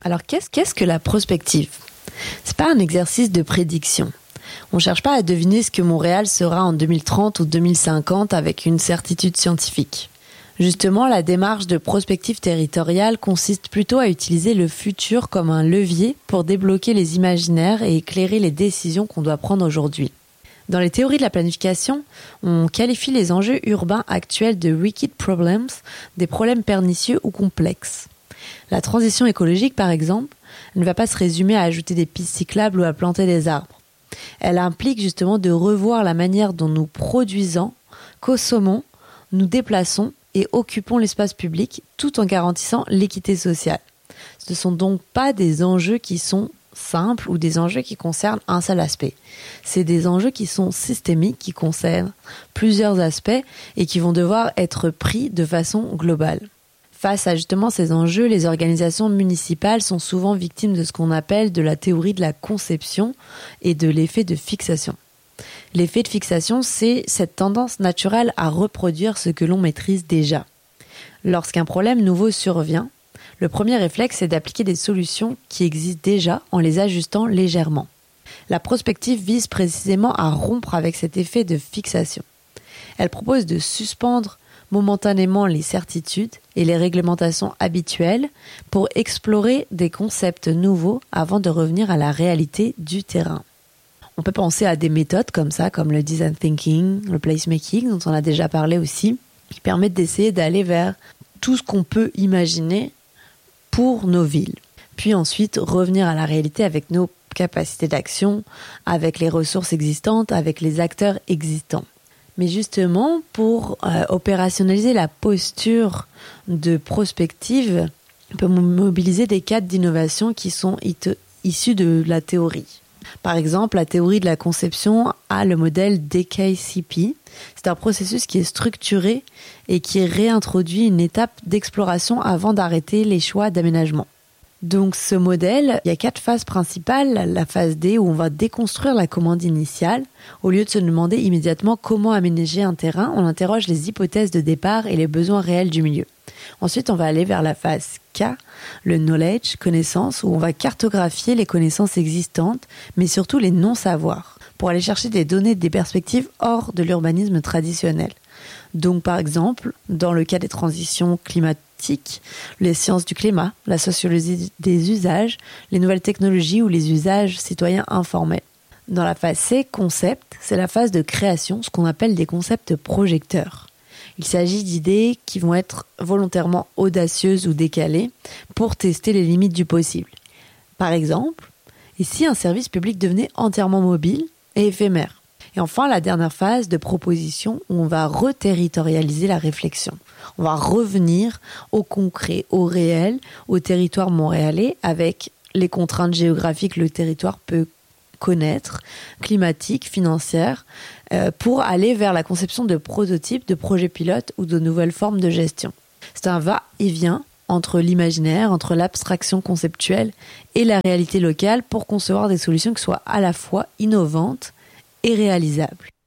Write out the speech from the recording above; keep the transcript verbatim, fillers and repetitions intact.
Alors qu'est-ce, qu'est-ce que la prospective ? C'est pas un exercice de prédiction. On ne cherche pas à deviner ce que Montréal sera en deux mille trente ou deux mille cinquante avec une certitude scientifique. Justement, la démarche de prospective territoriale consiste plutôt à utiliser le futur comme un levier pour débloquer les imaginaires et éclairer les décisions qu'on doit prendre aujourd'hui. Dans les théories de la planification, on qualifie les enjeux urbains actuels de wicked problems, des problèmes pernicieux ou complexes. La transition écologique, par exemple, ne va pas se résumer à ajouter des pistes cyclables ou à planter des arbres. Elle implique justement de revoir la manière dont nous produisons, consommons, nous déplaçons et occupons l'espace public tout en garantissant l'équité sociale. Ce ne sont donc pas des enjeux qui sont simples ou des enjeux qui concernent un seul aspect. C'est des enjeux qui sont systémiques, qui concernent plusieurs aspects et qui vont devoir être pris de façon globale. Face à justement ces enjeux, les organisations municipales sont souvent victimes de ce qu'on appelle de la théorie de la conception et de l'effet de fixation. L'effet de fixation, c'est cette tendance naturelle à reproduire ce que l'on maîtrise déjà. Lorsqu'un problème nouveau survient, le premier réflexe est d'appliquer des solutions qui existent déjà en les ajustant légèrement. La prospective vise précisément à rompre avec cet effet de fixation. Elle propose de suspendre momentanément les certitudes et les réglementations habituelles pour explorer des concepts nouveaux avant de revenir à la réalité du terrain. On peut penser à des méthodes comme ça, comme le design thinking, le placemaking, dont on a déjà parlé aussi, qui permettent d'essayer d'aller vers tout ce qu'on peut imaginer pour nos villes. Puis ensuite, revenir à la réalité avec nos capacités d'action, avec les ressources existantes, avec les acteurs existants. Mais justement, pour euh, opérationnaliser la posture de prospective, on peut mobiliser des cadres d'innovation qui sont it- issus de la théorie. Par exemple, la théorie de la conception a le modèle D K C P. C'est un processus qui est structuré et qui réintroduit une étape d'exploration avant d'arrêter les choix d'aménagement. Donc ce modèle, il y a quatre phases principales. La phase D où on va déconstruire la commande initiale. Au lieu de se demander immédiatement comment aménager un terrain, on interroge les hypothèses de départ et les besoins réels du milieu. Ensuite, on va aller vers la phase K, le knowledge, connaissance, où on va cartographier les connaissances existantes, mais surtout les non-savoirs, pour aller chercher des données, des perspectives hors de l'urbanisme traditionnel. Donc par exemple, dans le cas des transitions climatiques, les sciences du climat, la sociologie des usages, les nouvelles technologies ou les usages citoyens informels. Dans la phase C, concept, c'est la phase de création, ce qu'on appelle des concepts projecteurs. Il s'agit d'idées qui vont être volontairement audacieuses ou décalées pour tester les limites du possible. Par exemple, et si un service public devenait entièrement mobile et éphémère ? Et enfin, la dernière phase de proposition où on va reterritorialiser la réflexion. On va revenir au concret, au réel, au territoire montréalais avec les contraintes géographiques que le territoire peut connaître, climatiques, financières, euh, pour aller vers la conception de prototypes, de projets pilotes ou de nouvelles formes de gestion. C'est un va-et-vient entre l'imaginaire, entre l'abstraction conceptuelle et la réalité locale pour concevoir des solutions qui soient à la fois innovantes et réalisables.